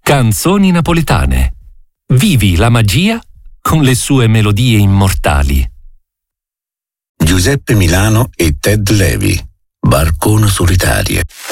Canzoni napoletane. Vivi la magia con le sue melodie immortali. Giuseppe Milano e Ted Levi, Barcone solitarie.